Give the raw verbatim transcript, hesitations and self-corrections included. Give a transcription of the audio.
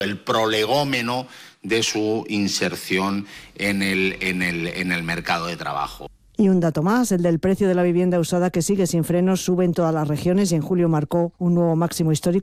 el prolegómeno de su inserción en el, en el, en el mercado de trabajo. Y un dato más, el del precio de la vivienda usada, que sigue sin frenos, sube en todas las regiones y en julio marcó un nuevo máximo histórico.